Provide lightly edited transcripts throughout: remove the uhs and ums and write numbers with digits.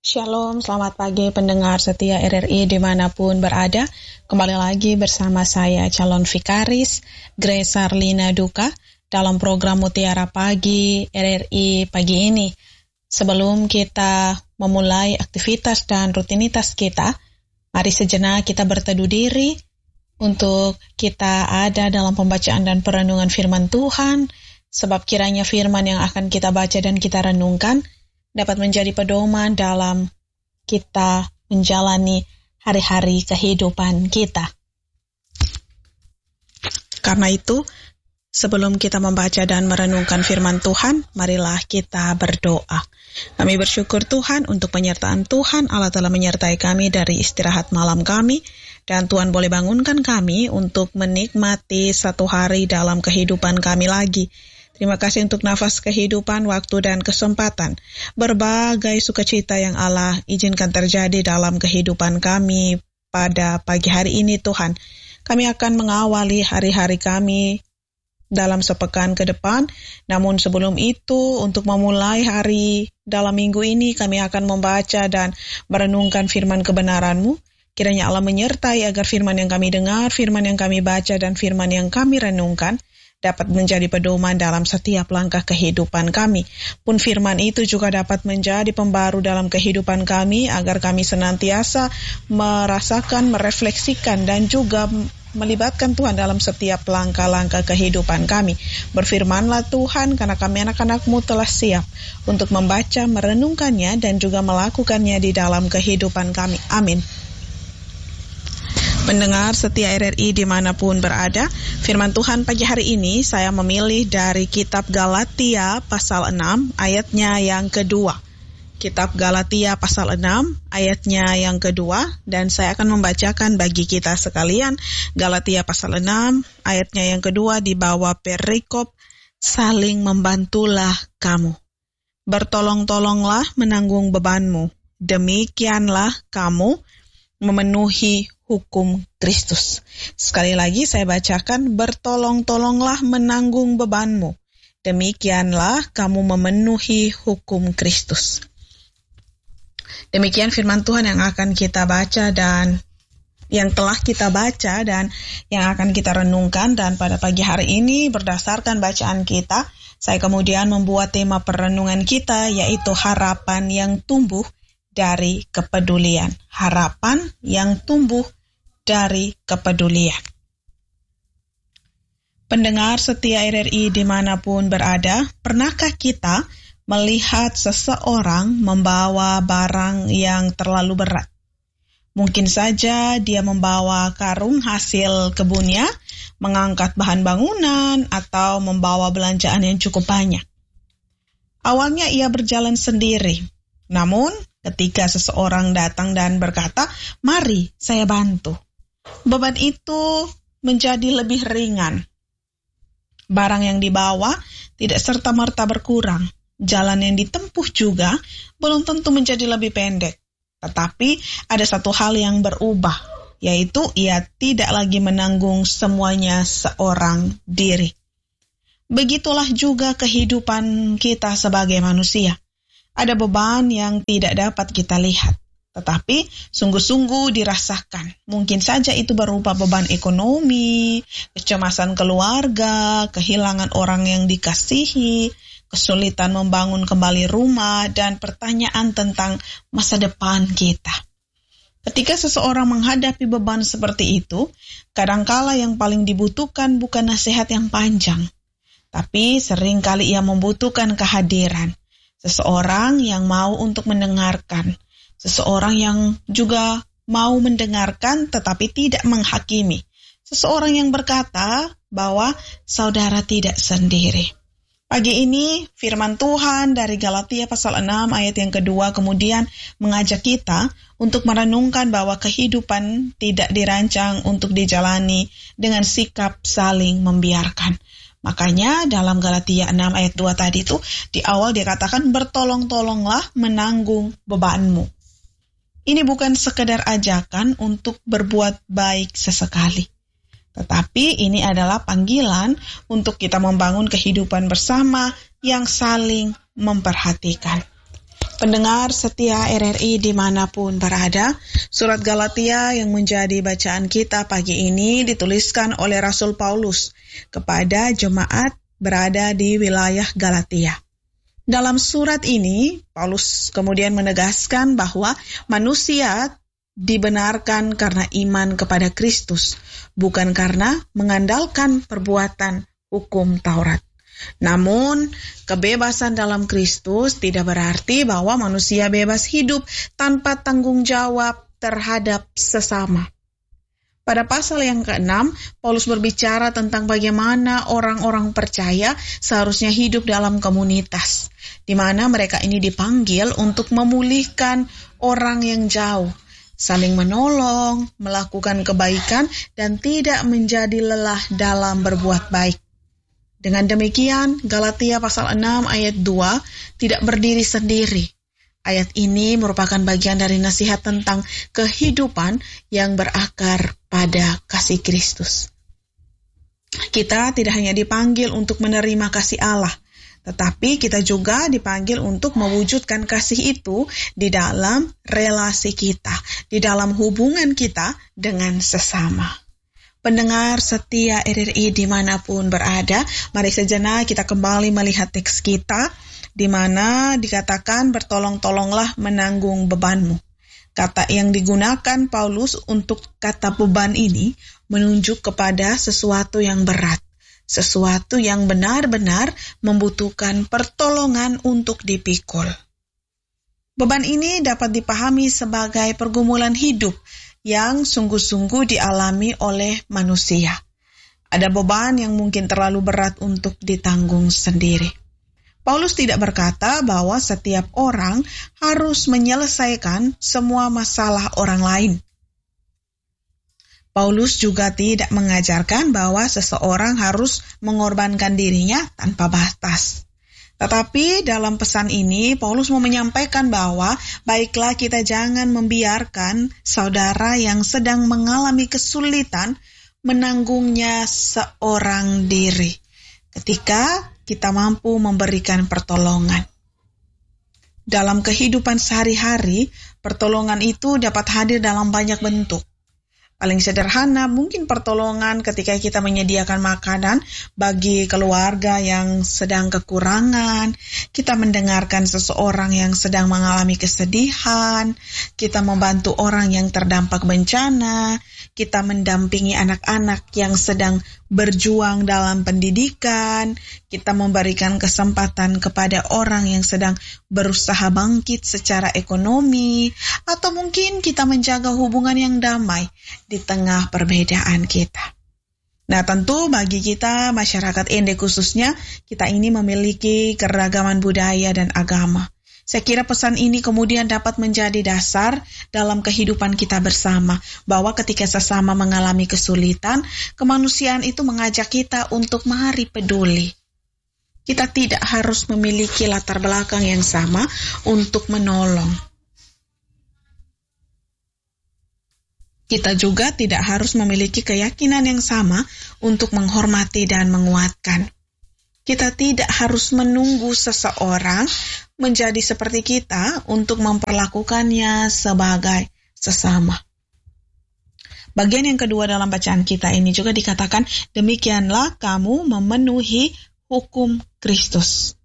Shalom, selamat pagi pendengar setia RRI dimanapun berada. Kembali lagi bersama saya calon vikaris Grace Arlina Duka dalam program Mutiara Pagi RRI pagi ini. Sebelum kita memulai aktivitas dan rutinitas kita, mari sejenak kita berteduh diri untuk kita ada dalam pembacaan dan perenungan firman Tuhan, sebab kiranya firman yang akan kita baca dan kita renungkan dapat menjadi pedoman dalam kita menjalani hari-hari kehidupan kita. Karena itu, sebelum kita membaca dan merenungkan firman Tuhan, marilah kita berdoa. Kami bersyukur Tuhan untuk penyertaan Tuhan. Allah telah menyertai kami dari istirahat malam kami, dan Tuhan boleh bangunkan kami untuk menikmati satu hari dalam kehidupan kami lagi. Terima kasih untuk nafas kehidupan, waktu, dan kesempatan. Berbagai sukacita yang Allah izinkan terjadi dalam kehidupan kami pada pagi hari ini, Tuhan. Kami akan mengawali hari-hari kami dalam sepekan ke depan. Namun sebelum itu, untuk memulai hari dalam minggu ini, kami akan membaca dan merenungkan firman kebenaran-Mu. Kiranya Allah menyertai agar firman yang kami dengar, firman yang kami baca, dan firman yang kami renungkan dapat menjadi pedoman dalam setiap langkah kehidupan kami. Pun firman itu juga dapat menjadi pembaru dalam kehidupan kami, agar kami senantiasa merasakan, merefleksikan, dan juga melibatkan Tuhan dalam setiap langkah-langkah kehidupan kami. Berfirmanlah Tuhan, karena kami anak-anak-Mu telah siap untuk membaca, merenungkannya, dan juga melakukannya di dalam kehidupan kami. Amin. Pendengar setia RRI dimanapun berada, firman Tuhan pagi hari ini saya memilih dari kitab Galatia pasal 6 ayatnya yang kedua. Kitab Galatia pasal 6 ayatnya yang kedua, dan saya akan membacakan bagi kita sekalian. Galatia pasal 6 ayatnya yang kedua di bawah perikop, saling membantulah kamu. Bertolong-tolonglah menanggung bebanmu, demikianlah kamu memenuhi hukum Kristus. Sekali lagi saya bacakan, bertolong-tolonglah menanggung bebanmu, demikianlah kamu memenuhi hukum Kristus. Demikian firman Tuhan yang akan kita baca dan yang telah kita baca dan yang akan kita renungkan. Dan pada pagi hari ini berdasarkan bacaan kita, saya kemudian membuat tema perenungan kita, yaitu harapan yang tumbuh dari kepedulian. Harapan yang tumbuh dari kepedulian. Pendengar setia RRI dimanapun berada, pernahkah kita melihat seseorang membawa barang yang terlalu berat? Mungkin saja dia membawa karung hasil kebunnya, mengangkat bahan bangunan, atau membawa belanjaan yang cukup banyak. Awalnya ia berjalan sendiri, namun ketika seseorang datang dan berkata, "Mari, saya bantu," beban itu menjadi lebih ringan. Barang yang dibawa tidak serta-merta berkurang. Jalan yang ditempuh juga belum tentu menjadi lebih pendek. Tetapi ada satu hal yang berubah, yaitu ia tidak lagi menanggung semuanya seorang diri. Begitulah juga kehidupan kita sebagai manusia. Ada beban yang tidak dapat kita lihat, tetapi sungguh-sungguh dirasakan. Mungkin saja itu berupa beban ekonomi, kecemasan keluarga, kehilangan orang yang dikasihi, kesulitan membangun kembali rumah, dan pertanyaan tentang masa depan kita. Ketika seseorang menghadapi beban seperti itu, kadangkala yang paling dibutuhkan bukan nasihat yang panjang, tapi seringkali ia membutuhkan kehadiran. Seseorang yang mau untuk mendengarkan, seseorang yang juga mau mendengarkan tetapi tidak menghakimi, seseorang yang berkata bahwa saudara tidak sendiri. Pagi ini firman Tuhan dari Galatia pasal 6 ayat yang kedua kemudian mengajak kita untuk merenungkan bahwa kehidupan tidak dirancang untuk dijalani dengan sikap saling membiarkan. Makanya dalam Galatia 6 ayat 2 tadi itu, di awal dia katakan, bertolong-tolonglah menanggung bebanmu. Ini bukan sekedar ajakan untuk berbuat baik sesekali. Tetapi ini adalah panggilan untuk kita membangun kehidupan bersama yang saling memperhatikan. Pendengar setia RRI dimanapun berada, surat Galatia yang menjadi bacaan kita pagi ini dituliskan oleh Rasul Paulus kepada jemaat berada di wilayah Galatia. Dalam surat ini, Paulus kemudian menegaskan bahwa manusia dibenarkan karena iman kepada Kristus, bukan karena mengandalkan perbuatan hukum Taurat. Namun, kebebasan dalam Kristus tidak berarti bahwa manusia bebas hidup tanpa tanggung jawab terhadap sesama. Pada pasal yang ke-6, Paulus berbicara tentang bagaimana orang-orang percaya seharusnya hidup dalam komunitas, di mana mereka ini dipanggil untuk memulihkan orang yang jauh, saling menolong, melakukan kebaikan, dan tidak menjadi lelah dalam berbuat baik. Dengan demikian, Galatia pasal 6 ayat 2 tidak berdiri sendiri. Ayat ini merupakan bagian dari nasihat tentang kehidupan yang berakar pada kasih Kristus. Kita tidak hanya dipanggil untuk menerima kasih Allah, tetapi kita juga dipanggil untuk mewujudkan kasih itu di dalam relasi kita, di dalam hubungan kita dengan sesama. Pendengar setia RRI dimanapun berada, mari sejenak kita kembali melihat teks kita, di mana dikatakan bertolong-tolonglah menanggung bebanmu. Kata yang digunakan Paulus untuk kata beban ini menunjuk kepada sesuatu yang berat, sesuatu yang benar-benar membutuhkan pertolongan untuk dipikul. Beban ini dapat dipahami sebagai pergumulan hidup yang sungguh-sungguh dialami oleh manusia. Ada beban yang mungkin terlalu berat untuk ditanggung sendiri. Paulus tidak berkata bahwa setiap orang harus menyelesaikan semua masalah orang lain. Paulus juga tidak mengajarkan bahwa seseorang harus mengorbankan dirinya tanpa batas. Tetapi dalam pesan ini, Paulus mau menyampaikan bahwa baiklah kita jangan membiarkan saudara yang sedang mengalami kesulitan menanggungnya seorang diri ketika kita mampu memberikan pertolongan. Dalam kehidupan sehari-hari, pertolongan itu dapat hadir dalam banyak bentuk. Paling sederhana mungkin pertolongan ketika kita menyediakan makanan bagi keluarga yang sedang kekurangan, kita mendengarkan seseorang yang sedang mengalami kesedihan, kita membantu orang yang terdampak bencana, kita mendampingi anak-anak yang sedang berjuang dalam pendidikan, kita memberikan kesempatan kepada orang yang sedang berusaha bangkit secara ekonomi, atau mungkin kita menjaga hubungan yang damai di tengah perbedaan kita. Nah, tentu bagi kita, masyarakat Ende khususnya, kita ini memiliki keragaman budaya dan agama. Saya kira pesan ini kemudian dapat menjadi dasar dalam kehidupan kita bersama, bahwa ketika sesama mengalami kesulitan, kemanusiaan itu mengajak kita untuk mari peduli. Kita tidak harus memiliki latar belakang yang sama untuk menolong. Kita juga tidak harus memiliki keyakinan yang sama untuk menghormati dan menguatkan. Kita tidak harus menunggu seseorang menjadi seperti kita untuk memperlakukannya sebagai sesama. Bagian yang kedua dalam bacaan kita ini juga dikatakan, demikianlah kamu memenuhi hukum Kristus.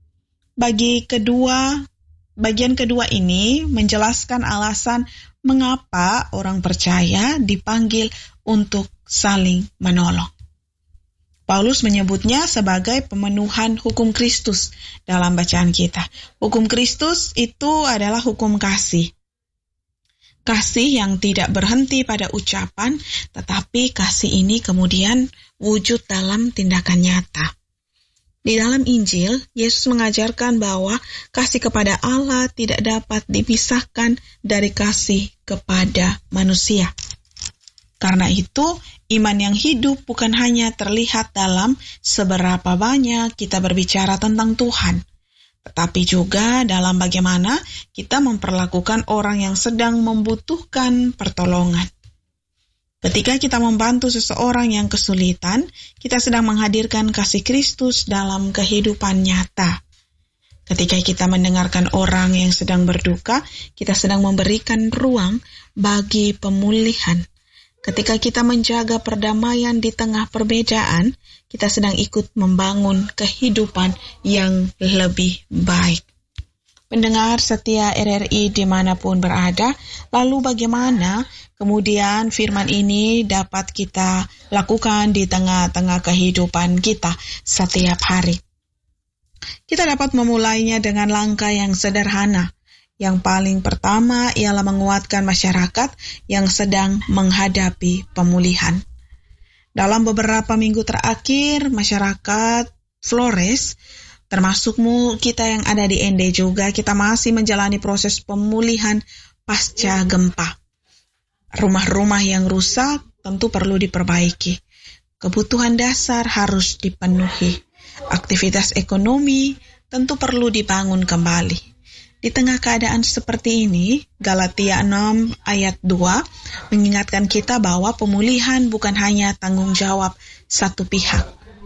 Bagian kedua ini menjelaskan alasan mengapa orang percaya dipanggil untuk saling menolong. Paulus menyebutnya sebagai pemenuhan hukum Kristus dalam bacaan kita. Hukum Kristus itu adalah hukum kasih. Kasih yang tidak berhenti pada ucapan, tetapi kasih ini kemudian wujud dalam tindakan nyata. Di dalam Injil, Yesus mengajarkan bahwa kasih kepada Allah tidak dapat dipisahkan dari kasih kepada manusia. Karena itu, iman yang hidup bukan hanya terlihat dalam seberapa banyak kita berbicara tentang Tuhan, tetapi juga dalam bagaimana kita memperlakukan orang yang sedang membutuhkan pertolongan. Ketika kita membantu seseorang yang kesulitan, kita sedang menghadirkan kasih Kristus dalam kehidupan nyata. Ketika kita mendengarkan orang yang sedang berduka, kita sedang memberikan ruang bagi pemulihan. Ketika kita menjaga perdamaian di tengah perbedaan, kita sedang ikut membangun kehidupan yang lebih baik. Pendengar setia RRI dimanapun berada, lalu bagaimana kemudian firman ini dapat kita lakukan di tengah-tengah kehidupan kita setiap hari? Kita dapat memulainya dengan langkah yang sederhana. Yang paling pertama ialah menguatkan masyarakat yang sedang menghadapi pemulihan. Dalam beberapa minggu terakhir, masyarakat Flores, termasuk kita yang ada di ND juga, kita masih menjalani proses pemulihan pasca gempa. Rumah-rumah yang rusak tentu perlu diperbaiki. Kebutuhan dasar harus dipenuhi. Aktivitas ekonomi tentu perlu dibangun kembali. Di tengah keadaan seperti ini, Galatia 6 ayat 2 mengingatkan kita bahwa pemulihan bukan hanya tanggung jawab satu pihak.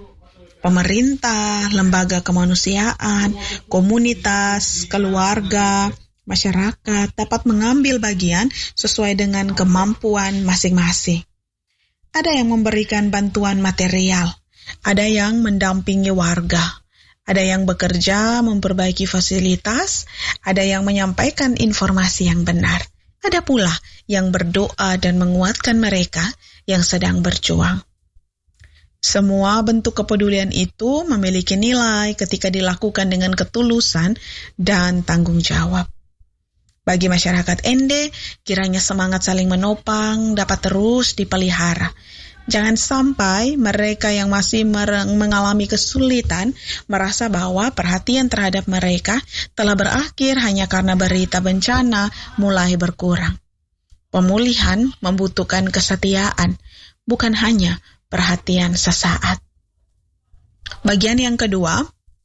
Pemerintah, lembaga kemanusiaan, komunitas, keluarga, masyarakat dapat mengambil bagian sesuai dengan kemampuan masing-masing. Ada yang memberikan bantuan material, ada yang mendampingi warga, ada yang bekerja memperbaiki fasilitas, ada yang menyampaikan informasi yang benar, ada pula yang berdoa dan menguatkan mereka yang sedang berjuang. Semua bentuk kepedulian itu memiliki nilai ketika dilakukan dengan ketulusan dan tanggung jawab. Bagi masyarakat ND, kiranya semangat saling menopang dapat terus dipelihara. Jangan sampai mereka yang masih mengalami kesulitan merasa bahwa perhatian terhadap mereka telah berakhir hanya karena berita bencana mulai berkurang. Pemulihan membutuhkan kesetiaan, bukan hanya perhatian sesaat. Bagian yang kedua,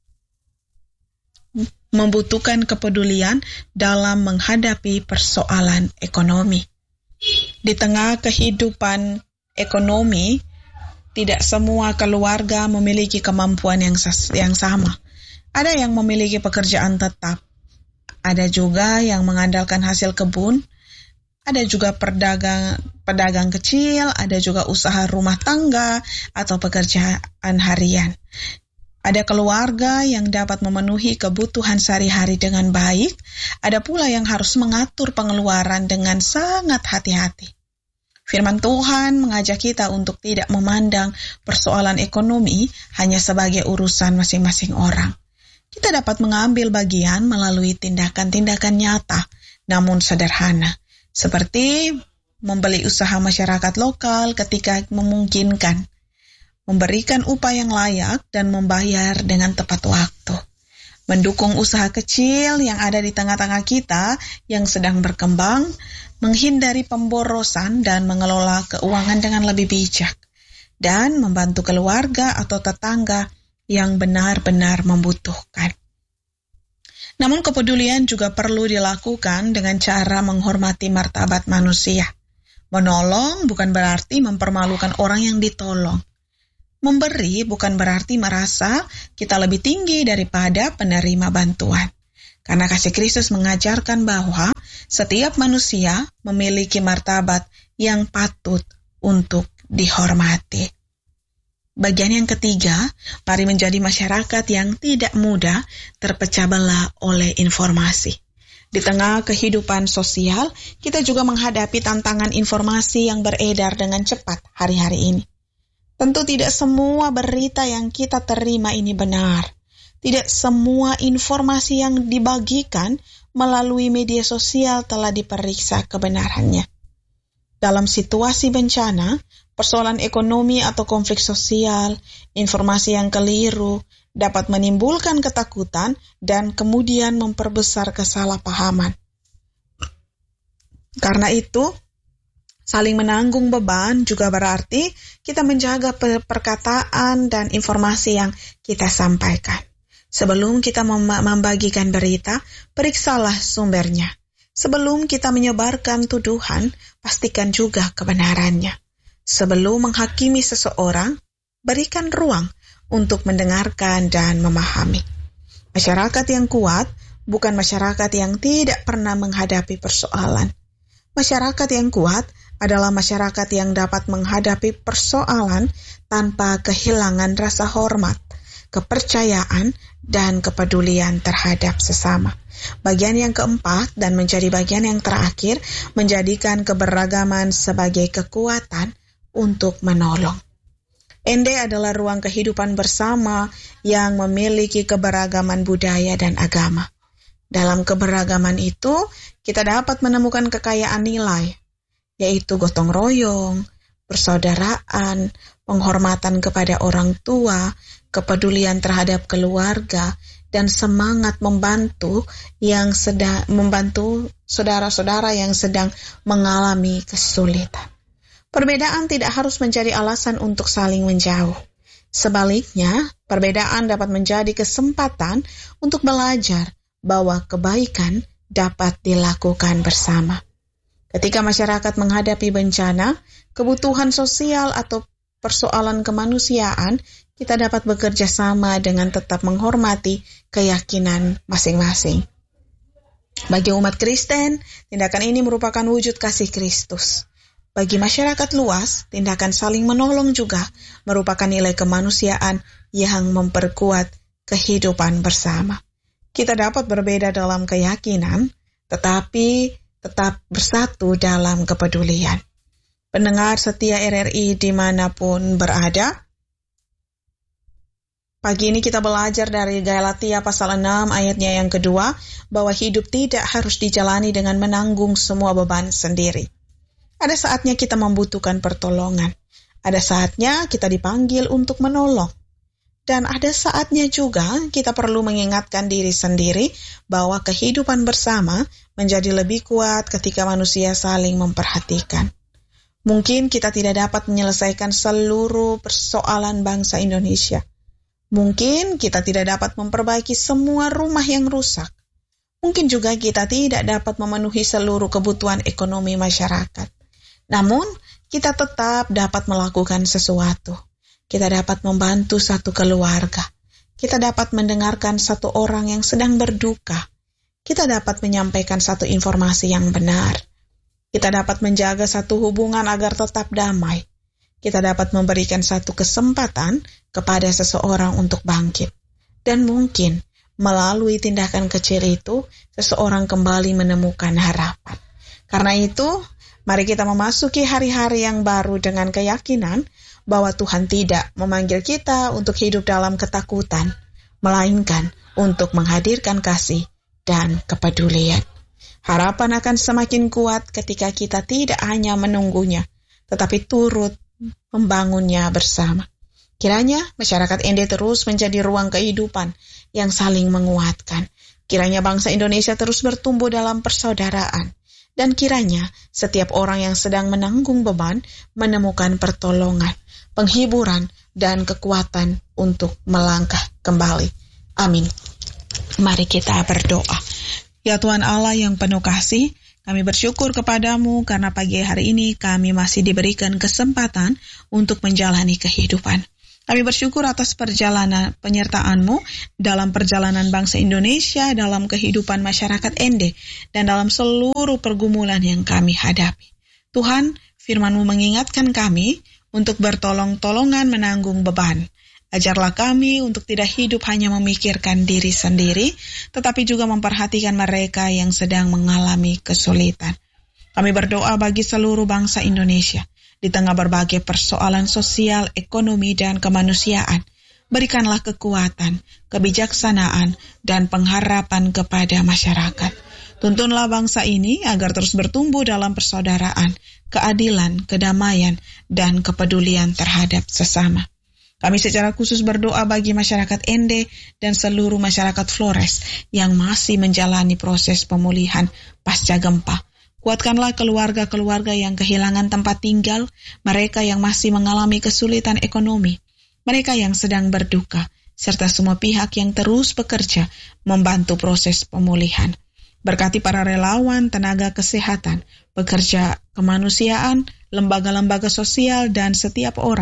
membutuhkan kepedulian dalam menghadapi persoalan ekonomi. Di tengah kehidupan ekonomi, tidak semua keluarga memiliki kemampuan yang sama. Ada yang memiliki pekerjaan tetap, ada juga yang mengandalkan hasil kebun, ada juga pedagang kecil, ada juga usaha rumah tangga atau pekerjaan harian. Ada keluarga yang dapat memenuhi kebutuhan sehari-hari dengan baik, ada pula yang harus mengatur pengeluaran dengan sangat hati-hati. Firman Tuhan mengajak kita untuk tidak memandang persoalan ekonomi hanya sebagai urusan masing-masing orang. Kita dapat mengambil bagian melalui tindakan-tindakan nyata, namun sederhana, seperti membeli usaha masyarakat lokal ketika memungkinkan, memberikan upah yang layak dan membayar dengan tepat waktu, mendukung usaha kecil yang ada di tengah-tengah kita yang sedang berkembang, menghindari pemborosan dan mengelola keuangan dengan lebih bijak, dan membantu keluarga atau tetangga yang benar-benar membutuhkan. Namun kepedulian juga perlu dilakukan dengan cara menghormati martabat manusia. Menolong bukan berarti mempermalukan orang yang ditolong. Memberi bukan berarti merasa kita lebih tinggi daripada penerima bantuan. Karena kasih Kristus mengajarkan bahwa setiap manusia memiliki martabat yang patut untuk dihormati. Bagian yang ketiga, mari menjadi masyarakat yang tidak mudah terpecah belah oleh informasi. Di tengah kehidupan sosial, kita juga menghadapi tantangan informasi yang beredar dengan cepat hari-hari ini. Tentu tidak semua berita yang kita terima ini benar. Tidak semua informasi yang dibagikan melalui media sosial telah diperiksa kebenarannya. Dalam situasi bencana, persoalan ekonomi atau konflik sosial, informasi yang keliru dapat menimbulkan ketakutan dan kemudian memperbesar kesalahpahaman. Karena itu, saling menanggung beban juga berarti kita menjaga perkataan dan informasi yang kita sampaikan. Sebelum kita membagikan berita, periksalah sumbernya. Sebelum kita menyebarkan tuduhan, pastikan juga kebenarannya. Sebelum menghakimi seseorang, berikan ruang untuk mendengarkan dan memahami. Masyarakat yang kuat bukan masyarakat yang tidak pernah menghadapi persoalan. Masyarakat yang kuat adalah masyarakat yang dapat menghadapi persoalan tanpa kehilangan rasa hormat, kepercayaan, dan kepedulian terhadap sesama. Bagian yang keempat dan menjadi bagian yang terakhir, menjadikan keberagaman sebagai kekuatan untuk menolong. Ende adalah ruang kehidupan bersama yang memiliki keberagaman budaya dan agama. Dalam keberagaman itu, kita dapat menemukan kekayaan nilai, yaitu gotong royong, persaudaraan, penghormatan kepada orang tua, kepedulian terhadap keluarga, dan semangat membantu saudara-saudara yang sedang mengalami kesulitan. Perbedaan tidak harus menjadi alasan untuk saling menjauh. Sebaliknya, perbedaan dapat menjadi kesempatan untuk belajar bahwa kebaikan dapat dilakukan bersama. Ketika masyarakat menghadapi bencana, kebutuhan sosial atau persoalan kemanusiaan, kita dapat bekerja sama dengan tetap menghormati keyakinan masing-masing. Bagi umat Kristen, tindakan ini merupakan wujud kasih Kristus. Bagi masyarakat luas, tindakan saling menolong juga merupakan nilai kemanusiaan yang memperkuat kehidupan bersama. Kita dapat berbeda dalam keyakinan, tetapi tetap bersatu dalam kepedulian. Pendengar setia RRI dimanapun berada, pagi ini kita belajar dari Galatia pasal 6 ayatnya yang kedua, bahwa hidup tidak harus dijalani dengan menanggung semua beban sendiri. Ada saatnya kita membutuhkan pertolongan. Ada saatnya kita dipanggil untuk menolong. Dan ada saatnya juga kita perlu mengingatkan diri sendiri bahwa kehidupan bersama menjadi lebih kuat ketika manusia saling memperhatikan. Mungkin kita tidak dapat menyelesaikan seluruh persoalan bangsa Indonesia. Mungkin kita tidak dapat memperbaiki semua rumah yang rusak. Mungkin juga kita tidak dapat memenuhi seluruh kebutuhan ekonomi masyarakat. Namun, kita tetap dapat melakukan sesuatu. Kita dapat membantu satu keluarga. Kita dapat mendengarkan satu orang yang sedang berduka. Kita dapat menyampaikan satu informasi yang benar. Kita dapat menjaga satu hubungan agar tetap damai. Kita dapat memberikan satu kesempatan kepada seseorang untuk bangkit. Dan mungkin, melalui tindakan kecil itu, seseorang kembali menemukan harapan. Karena itu, mari kita memasuki hari-hari yang baru dengan keyakinan bahwa Tuhan tidak memanggil kita untuk hidup dalam ketakutan, melainkan untuk menghadirkan kasih dan kepedulian. Harapan akan semakin kuat ketika kita tidak hanya menunggunya, tetapi turut membangunnya bersama. Kiranya masyarakat Ende terus menjadi ruang kehidupan yang saling menguatkan. Kiranya bangsa Indonesia terus bertumbuh dalam persaudaraan. Dan kiranya setiap orang yang sedang menanggung beban menemukan pertolongan, penghiburan, dan kekuatan untuk melangkah kembali. Amin. Mari kita berdoa. Ya Tuhan Allah yang penuh kasih, kami bersyukur kepadamu karena pagi hari ini kami masih diberikan kesempatan untuk menjalani kehidupan. Kami bersyukur atas perjalanan penyertaan-Mu dalam perjalanan bangsa Indonesia, dalam kehidupan masyarakat Ende, dan dalam seluruh pergumulan yang kami hadapi. Tuhan, firman-Mu mengingatkan kami untuk bertolong-tolongan menanggung beban. Ajarlah kami untuk tidak hidup hanya memikirkan diri sendiri, tetapi juga memperhatikan mereka yang sedang mengalami kesulitan. Kami berdoa bagi seluruh bangsa Indonesia. Di tengah berbagai persoalan sosial, ekonomi, dan kemanusiaan, berikanlah kekuatan, kebijaksanaan, dan pengharapan kepada masyarakat. Tuntunlah bangsa ini agar terus bertumbuh dalam persaudaraan, keadilan, kedamaian, dan kepedulian terhadap sesama. Kami secara khusus berdoa bagi masyarakat Ende dan seluruh masyarakat Flores yang masih menjalani proses pemulihan pasca gempa. Kuatkanlah keluarga-keluarga yang kehilangan tempat tinggal, mereka yang masih mengalami kesulitan ekonomi, mereka yang sedang berduka, serta semua pihak yang terus bekerja membantu proses pemulihan. Berkati para relawan, tenaga kesehatan, pekerja kemanusiaan, lembaga-lembaga sosial, dan setiap orang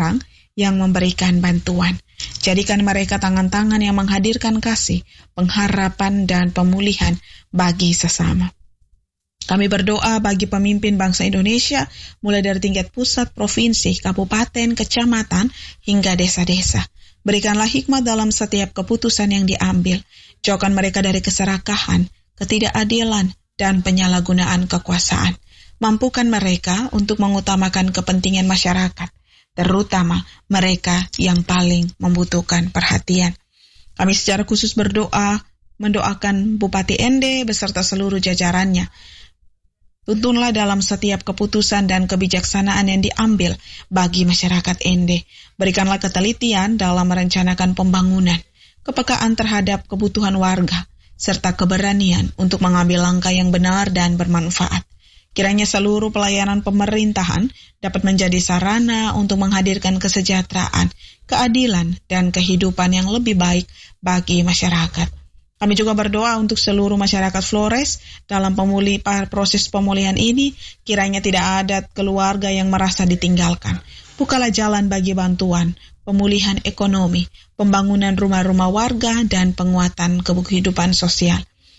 yang memberikan bantuan. Jadikan mereka tangan-tangan yang menghadirkan kasih, pengharapan, dan pemulihan bagi sesama. Kami berdoa bagi pemimpin bangsa Indonesia, mulai dari tingkat pusat, provinsi, kabupaten, kecamatan, hingga desa-desa. Berikanlah hikmat dalam setiap keputusan yang diambil. Jauhkan mereka dari keserakahan, ketidakadilan, dan penyalahgunaan kekuasaan. Mampukan mereka untuk mengutamakan kepentingan masyarakat, terutama mereka yang paling membutuhkan perhatian. Kami secara khusus mendoakan Bupati Ende beserta seluruh jajarannya. Tuntunlah dalam setiap keputusan dan kebijaksanaan yang diambil bagi masyarakat Ende. Berikanlah ketelitian dalam merencanakan pembangunan, kepekaan terhadap kebutuhan warga, serta keberanian untuk mengambil langkah yang benar dan bermanfaat. Kiranya seluruh pelayanan pemerintahan dapat menjadi sarana untuk menghadirkan kesejahteraan, keadilan, dan kehidupan yang lebih baik bagi masyarakat. Kami juga berdoa untuk seluruh masyarakat Flores dalam proses pemulihan ini, kiranya tidak ada keluarga yang merasa ditinggalkan. Bukalah jalan bagi bantuan, pemulihan ekonomi, pembangunan rumah-rumah warga, dan penguatan kehidupan sosial.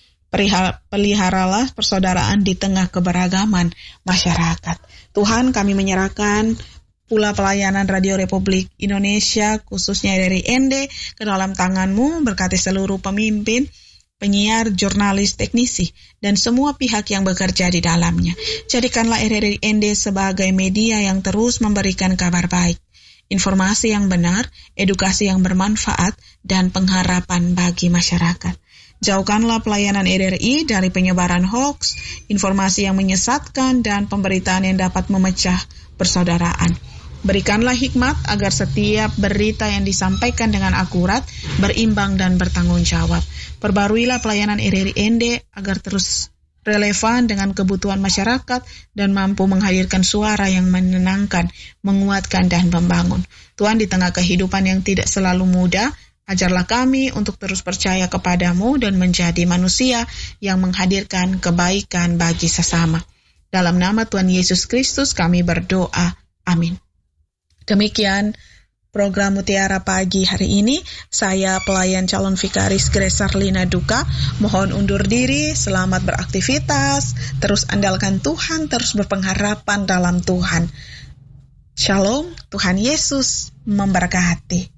Peliharalah persaudaraan di tengah keberagaman masyarakat. Tuhan, kami menyerahkan pula pelayanan Radio Republik Indonesia, khususnya dari Ende, ke dalam tangan-Mu. Berkati seluruh pemimpin, penyiar, jurnalis, teknisi, dan semua pihak yang bekerja di dalamnya. Jadikanlah RRI Ende sebagai media yang terus memberikan kabar baik, informasi yang benar, edukasi yang bermanfaat, dan pengharapan bagi masyarakat. Jauhkanlah pelayanan RRI dari penyebaran hoaks, informasi yang menyesatkan, dan pemberitaan yang dapat memecah persaudaraan. Berikanlah hikmat agar setiap berita yang disampaikan dengan akurat, berimbang, dan bertanggung jawab. Perbaruilah pelayanan RRI Ende agar terus relevan dengan kebutuhan masyarakat dan mampu menghadirkan suara yang menenangkan, menguatkan, dan membangun. Tuhan, di tengah kehidupan yang tidak selalu mudah, ajarlah kami untuk terus percaya kepadamu dan menjadi manusia yang menghadirkan kebaikan bagi sesama. Dalam nama Tuhan Yesus Kristus kami berdoa. Amin. Demikian program Mutiara Pagi hari ini. Saya pelayan calon vikaris Grace Arlina Duka. Mohon undur diri, selamat beraktivitas, terus andalkan Tuhan, terus berpengharapan dalam Tuhan. Shalom, Tuhan Yesus memberkati.